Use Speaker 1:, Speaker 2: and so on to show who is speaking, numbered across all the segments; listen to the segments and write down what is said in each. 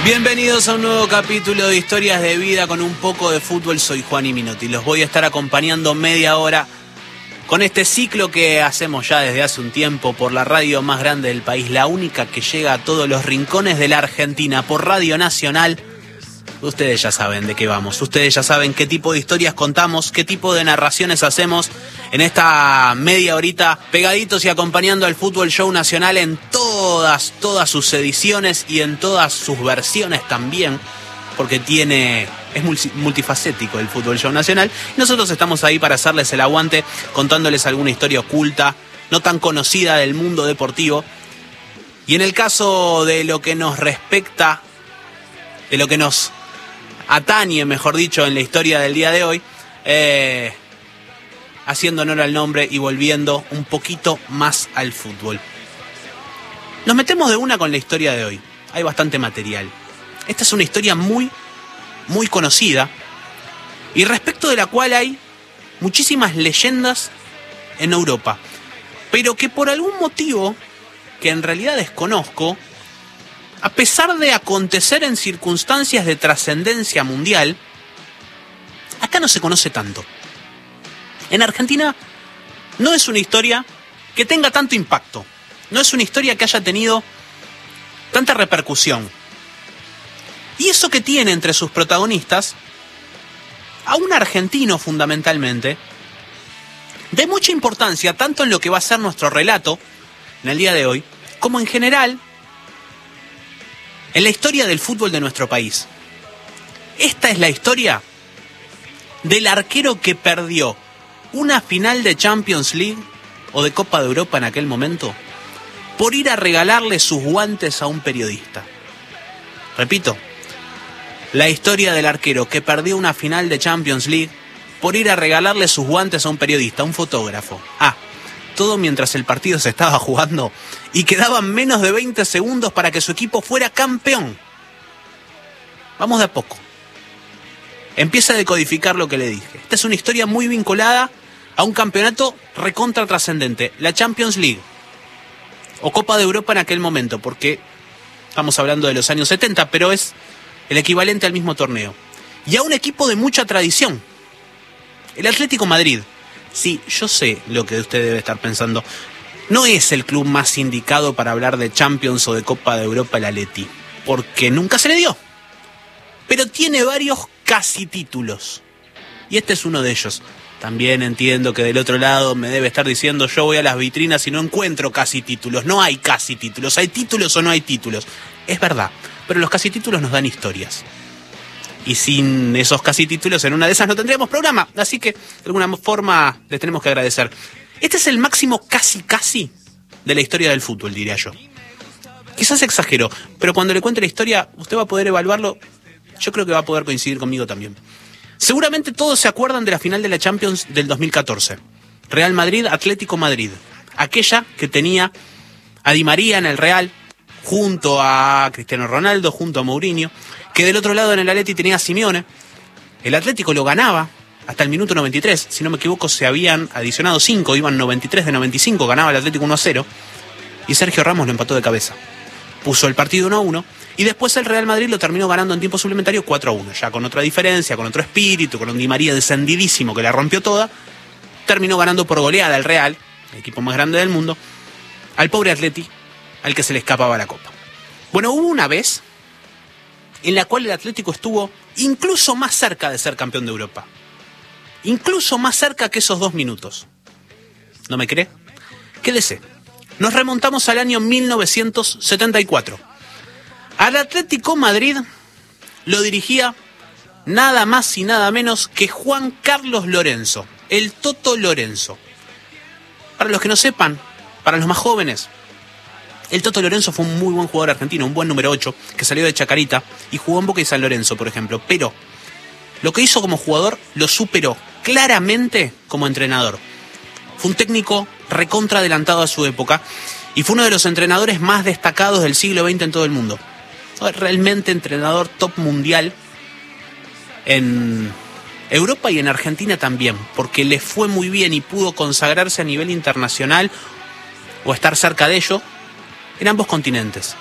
Speaker 1: Bienvenidos a un nuevo capítulo de Historias de Vida con un poco de fútbol. Soy Juan Minotti. Los voy a estar acompañando media hora con este ciclo que hacemos ya desde hace un tiempo por la radio más grande del país, la única que llega a todos los rincones de la Argentina, por Radio Nacional. Ustedes ya saben de qué vamos, ustedes ya saben qué tipo de historias contamos, qué tipo de narraciones hacemos en esta media horita, pegaditos y acompañando al Fútbol Show Nacional en todas sus ediciones y en todas sus versiones también, porque es multifacético el Fútbol Show Nacional. Y nosotros estamos ahí para hacerles el aguante, contándoles alguna historia oculta, no tan conocida del mundo deportivo. Y en el caso de lo que nos respecta, de lo que nos atañe, mejor dicho, en la historia del día de hoy, haciendo honor al nombre y volviendo un poquito más al fútbol. Nos metemos de una con la historia de hoy. Hay bastante material. Esta es una historia muy conocida y respecto de la cual hay muchísimas leyendas en Europa, pero que por algún motivo que en realidad desconozco, a pesar de acontecer en circunstancias de trascendencia mundial, acá no se conoce tanto. En Argentina no es una historia que tenga tanto impacto, no es una historia que haya tenido tanta repercusión. Y eso que tiene entre sus protagonistas a un argentino fundamentalmente, de mucha importancia tanto en lo que va a ser nuestro relato en el día de hoy, como en general en la historia del fútbol de nuestro país. Esta es la historia del arquero que perdió una final de Champions League o de Copa de Europa en aquel momento por ir a regalarle sus guantes a un periodista. Repito, la historia del arquero que perdió una final de Champions League por ir a regalarle sus guantes a un periodista, a un fotógrafo. Todo mientras el partido se estaba jugando y quedaban menos de 20 segundos para que su equipo fuera campeón. Vamos de a poco. Empieza a decodificar lo que le dije. Esta es una historia muy vinculada a un campeonato recontra trascendente, la Champions League o Copa de Europa en aquel momento, porque estamos hablando de los años 70, pero es el equivalente al mismo torneo. Y a un equipo de mucha tradición, el Atlético Madrid. Sí, yo sé lo que usted debe estar pensando. No es el club más indicado para hablar de Champions o de Copa de Europa el Atleti, porque nunca se le dio. Pero tiene varios casi títulos. Y este es uno de ellos. También entiendo que del otro lado me debe estar diciendo, yo voy a las vitrinas y no encuentro casi títulos. No hay casi títulos. ¿Hay títulos o no hay títulos? Es verdad, pero los casi títulos nos dan historias. Y sin esos casi títulos, en una de esas no tendríamos programa. Así que, de alguna forma, les tenemos que agradecer. Este es el máximo casi de la historia del fútbol, diría yo. Quizás exagero, pero cuando le cuente la historia, usted va a poder evaluarlo. Yo creo que va a poder coincidir conmigo también. Seguramente todos se acuerdan de la final de la Champions del 2014. Real Madrid, Atlético Madrid. Aquella que tenía a Di María en el Real, junto a Cristiano Ronaldo, junto a Mourinho, que del otro lado en el Atleti tenía a Simeone. El Atlético lo ganaba hasta el minuto 93, si no me equivoco se habían adicionado 5, iban 93 de 95, ganaba el Atlético 1-0, y Sergio Ramos lo empató de cabeza. Puso el partido 1-1, y después el Real Madrid lo terminó ganando en tiempo suplementario 4-1, ya con otra diferencia, con otro espíritu, con un Di María descendidísimo que la rompió toda. Terminó ganando por goleada el Real, el equipo más grande del mundo, al pobre Atleti, al que se le escapaba la copa. Bueno, hubo una vez en la cual el Atlético estuvo incluso más cerca de ser campeón de Europa. Incluso más cerca que esos 2 minutos. ¿No me cree? Quédese. Nos remontamos al año 1974. Al Atlético Madrid lo dirigía nada más y nada menos que Juan Carlos Lorenzo, el Toto Lorenzo. Para los que no sepan, para los más jóvenes, el Toto Lorenzo fue un muy buen jugador argentino, un buen número 8, que salió de Chacarita y jugó en Boca y San Lorenzo, por ejemplo. Pero lo que hizo como jugador lo superó claramente como entrenador. Fue un técnico recontra adelantado a su época y fue uno de los entrenadores más destacados del siglo XX en todo el mundo. Realmente entrenador top mundial en Europa y en Argentina también, porque le fue muy bien y pudo consagrarse a nivel internacional o estar cerca de ello en ambos continentes.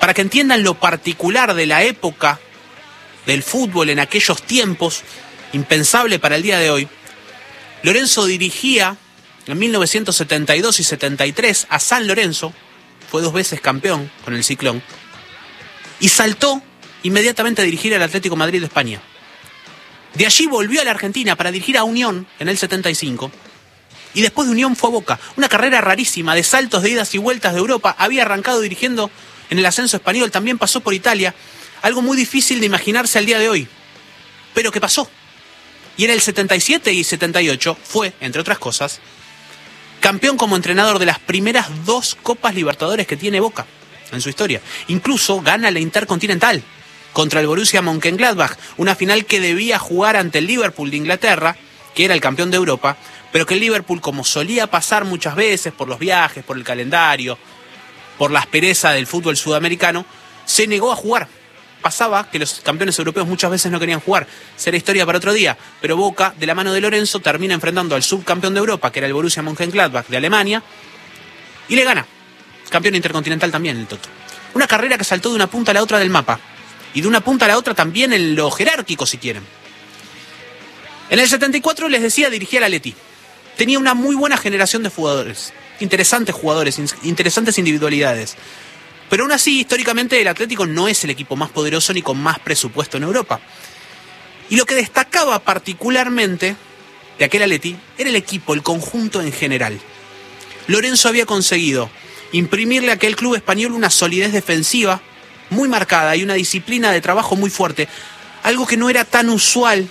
Speaker 1: Para que entiendan lo particular de la época del fútbol en aquellos tiempos, impensable para el día de hoy, Lorenzo dirigía en 1972 y 73 a San Lorenzo, fue 2 veces campeón con el Ciclón, y saltó inmediatamente a dirigir al Atlético Madrid de España. De allí volvió a la Argentina para dirigir a Unión en el 75, y después de Unión fue a Boca. Una carrera rarísima de saltos de idas y vueltas de Europa. Había arrancado dirigiendo en el ascenso español, también pasó por Italia, algo muy difícil de imaginarse al día de hoy, pero que pasó. Y en el 77 y 78 fue, entre otras cosas, campeón como entrenador de las primeras 2 Copas Libertadores que tiene Boca en su historia. Incluso gana la Intercontinental contra el Borussia Mönchengladbach, una final que debía jugar ante el Liverpool de Inglaterra, que era el campeón de Europa, pero que el Liverpool, como solía pasar muchas veces por los viajes, por el calendario, por la aspereza del fútbol sudamericano, se negó a jugar. Pasaba que los campeones europeos muchas veces no querían jugar. Será historia para otro día. Pero Boca, de la mano de Lorenzo, termina enfrentando al subcampeón de Europa, que era el Borussia Mönchengladbach de Alemania, y le gana. Campeón intercontinental también el Toto. Una carrera que saltó de una punta a la otra del mapa. Y de una punta a la otra también en lo jerárquico, si quieren. En el 74, les decía, dirigía al Atleti. Tenía una muy buena generación de jugadores. Interesantes jugadores, interesantes individualidades. Pero aún así, históricamente, el Atlético no es el equipo más poderoso ni con más presupuesto en Europa. Y lo que destacaba particularmente de aquel Atleti era el equipo, el conjunto en general. Lorenzo había conseguido imprimirle a aquel club español una solidez defensiva muy marcada y una disciplina de trabajo muy fuerte, algo que no era tan usual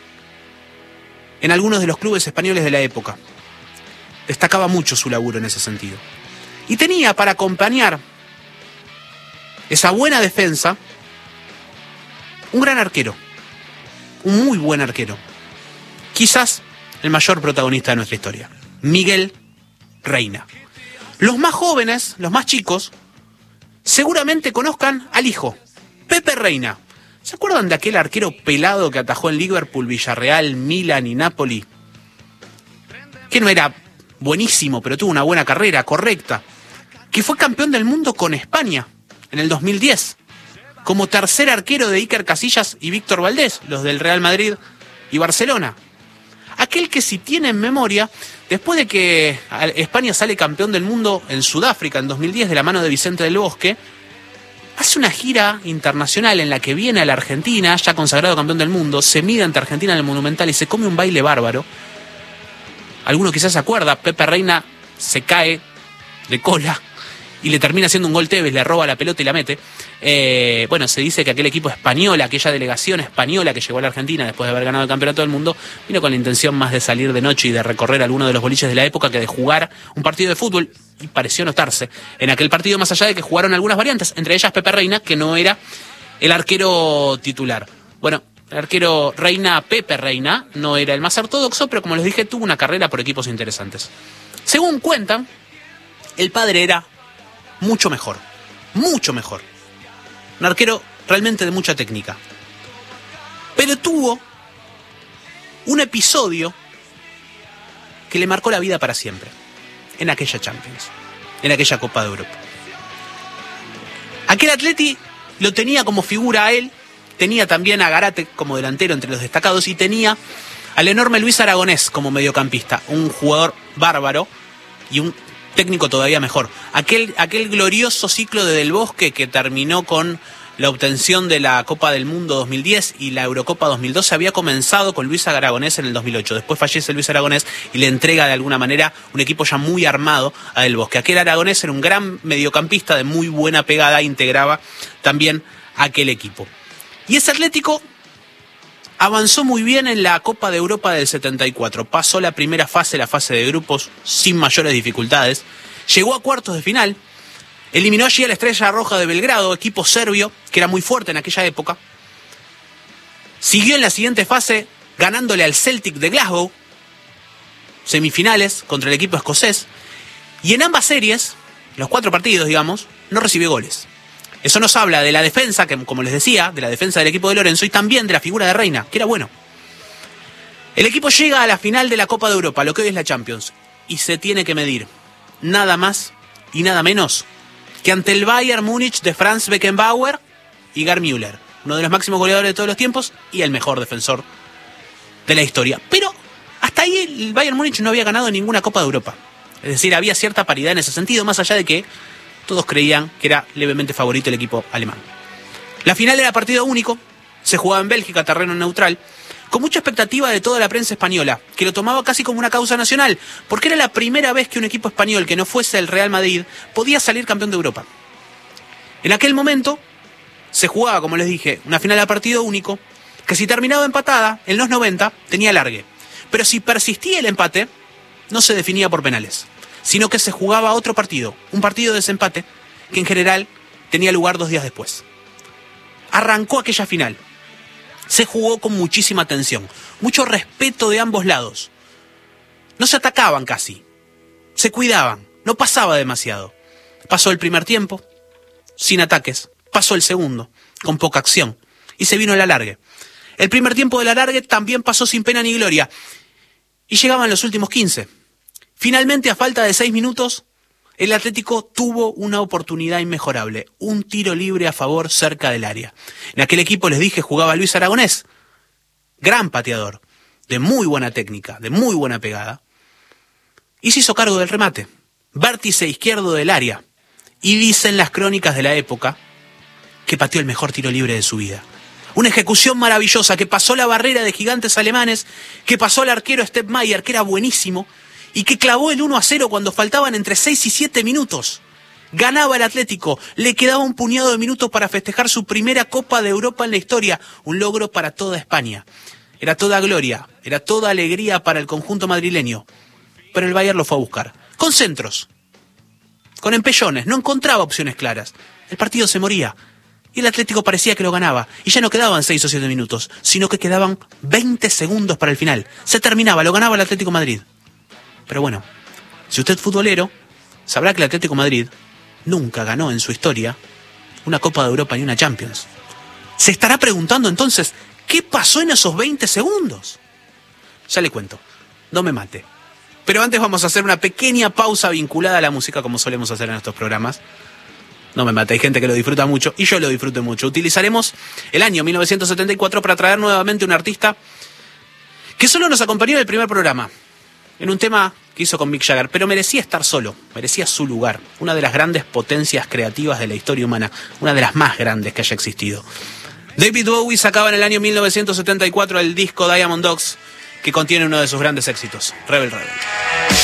Speaker 1: en algunos de los clubes españoles de la época. Destacaba mucho su laburo en ese sentido. Y tenía para acompañar esa buena defensa un gran arquero, un muy buen arquero, quizás el mayor protagonista de nuestra historia, Miguel Reina. Los más jóvenes, los más chicos, seguramente conozcan al hijo, Pepe Reina. ¿Se acuerdan de aquel arquero pelado que atajó en Liverpool, Villarreal, Milan y Napoli? Que no era buenísimo, pero tuvo una buena carrera, correcta. Que fue campeón del mundo con España en el 2010, como tercer arquero de Iker Casillas y Víctor Valdés, los del Real Madrid y Barcelona. Aquel que, si tienen memoria, después de que España sale campeón del mundo en Sudáfrica en 2010 de la mano de Vicente del Bosque, hace una gira internacional en la que viene a la Argentina, ya consagrado campeón del mundo, se mide ante Argentina en el Monumental y se come un baile bárbaro. Alguno quizás se acuerda, Pepe Reina se cae de cola y le termina haciendo un gol Tevez, le roba la pelota y la mete. Bueno, se dice que aquel equipo español, aquella delegación española que llegó a la Argentina después de haber ganado el campeonato del mundo, vino con la intención más de salir de noche y de recorrer alguno de los boliches de la época que de jugar un partido de fútbol, y pareció notarse en aquel partido, más allá de que jugaron algunas variantes, entre ellas Pepe Reina, que no era el arquero titular. Bueno, el arquero Reina, Pepe Reina, no era el más ortodoxo, pero como les dije, tuvo una carrera por equipos interesantes. Según cuentan, el padre era mucho mejor. Un arquero realmente de mucha técnica. Pero tuvo un episodio que le marcó la vida para siempre. En aquella Champions. En aquella Copa de Europa. Aquel Atleti lo tenía como figura a él. Tenía también a Garate como delantero entre los destacados. Y tenía al enorme Luis Aragonés como mediocampista. Un jugador bárbaro y un técnico todavía mejor. Aquel glorioso ciclo de Del Bosque que terminó con la obtención de la Copa del Mundo 2010 y la Eurocopa 2012 había comenzado con Luis Aragonés en el 2008. Después fallece Luis Aragonés y le entrega de alguna manera un equipo ya muy armado a Del Bosque. Aquel Aragonés era un gran mediocampista de muy buena pegada, integraba también aquel equipo. Y ese Atlético avanzó muy bien en la Copa de Europa del 74. Pasó la primera fase, la fase de grupos, sin mayores dificultades. Llegó a cuartos de final. Eliminó allí a la Estrella Roja de Belgrado, equipo serbio, que era muy fuerte en aquella época. Siguió en la siguiente fase, ganándole al Celtic de Glasgow. Semifinales contra el equipo escocés. Y en ambas series, los 4 partidos, digamos, no recibió goles. Eso nos habla de la defensa, que como les decía, de la defensa del equipo de Lorenzo y también de la figura de Reina, que era bueno. El equipo llega a la final de la Copa de Europa, lo que hoy es la Champions, y se tiene que medir nada más y nada menos que ante el Bayern Múnich de Franz Beckenbauer y Gerd Müller, uno de los máximos goleadores de todos los tiempos y el mejor defensor de la historia. Pero hasta ahí el Bayern Múnich no había ganado ninguna Copa de Europa. Es decir, había cierta paridad en ese sentido, más allá de que todos creían que era levemente favorito el equipo alemán. La final era partido único, se jugaba en Bélgica, terreno neutral, con mucha expectativa de toda la prensa española, que lo tomaba casi como una causa nacional, porque era la primera vez que un equipo español que no fuese el Real Madrid podía salir campeón de Europa. En aquel momento se jugaba, como les dije, una final a partido único, que si terminaba empatada, en los 90, tenía alargue. Pero si persistía el empate, no se definía por penales, sino que se jugaba otro partido, un partido de desempate, que en general tenía lugar 2 días después. Arrancó aquella final. Se jugó con muchísima tensión, mucho respeto de ambos lados. No se atacaban casi, se cuidaban, no pasaba demasiado. Pasó el primer tiempo, sin ataques, pasó el segundo, con poca acción, y se vino el alargue. El primer tiempo del alargue también pasó sin pena ni gloria, y llegaban los últimos 15. Finalmente, a falta de 6 minutos, el Atlético tuvo una oportunidad inmejorable, un tiro libre a favor cerca del área. En aquel equipo, les dije, jugaba Luis Aragonés, gran pateador, de muy buena técnica, de muy buena pegada, y se hizo cargo del remate, vértice izquierdo del área, y dicen las crónicas de la época que pateó el mejor tiro libre de su vida. Una ejecución maravillosa que pasó la barrera de gigantes alemanes, que pasó al arquero Stepp Mayer, que era buenísimo, y que clavó el 1-0 cuando faltaban entre 6 y 7 minutos. Ganaba el Atlético, le quedaba un puñado de minutos para festejar su primera Copa de Europa en la historia, un logro para toda España. Era toda gloria, era toda alegría para el conjunto madrileño. Pero el Bayern lo fue a buscar, con centros, con empellones, no encontraba opciones claras. El partido se moría, y el Atlético parecía que lo ganaba, y ya no quedaban 6 o 7 minutos, sino que quedaban 20 segundos para el final. Se terminaba, lo ganaba el Atlético de Madrid. Pero bueno, si usted es futbolero, sabrá que el Atlético de Madrid nunca ganó en su historia una Copa de Europa ni una Champions. Se estará preguntando entonces, ¿qué pasó en esos 20 segundos? Ya le cuento, no me mate. Pero antes vamos a hacer una pequeña pausa vinculada a la música, como solemos hacer en estos programas. No me mate, hay gente que lo disfruta mucho y yo lo disfruto mucho. Utilizaremos el año 1974 para traer nuevamente un artista que solo nos acompañó en el primer programa, en un tema que hizo con Mick Jagger, pero merecía estar solo, merecía su lugar, una de las grandes potencias creativas de la historia humana, una de las más grandes que haya existido. David Bowie sacaba en el año 1974 el disco Diamond Dogs, que contiene uno de sus grandes éxitos, Rebel Rebel.